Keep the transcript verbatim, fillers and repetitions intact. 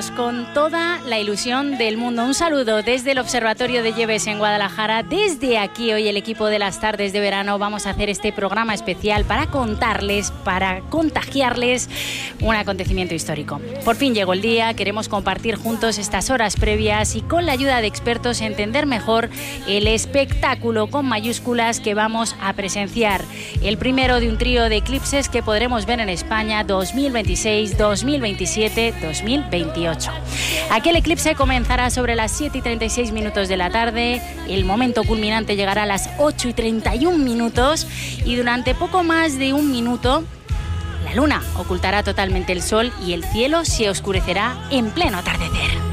Comenzamos con toda la ilusión del mundo. Un saludo desde el Observatorio de Lleves en Guadalajara. Desde aquí, hoy el equipo de las tardes de verano vamos a hacer este programa especial para contarles, para contagiarles un acontecimiento histórico. Por fin llegó el día, queremos compartir juntos estas horas previas y con la ayuda de expertos entender mejor el espectáculo con mayúsculas que vamos a presenciar. El primero de un trío de eclipses que podremos ver en España dos mil veintiséis, dos mil veintisiete, dos mil veintiocho. Aquel eclipse comenzará sobre las siete y treinta y seis minutos de la tarde, el momento culminante llegará a las ocho y treinta y un minutos y durante poco más de un minuto la luna ocultará totalmente el sol y el cielo se oscurecerá en pleno atardecer.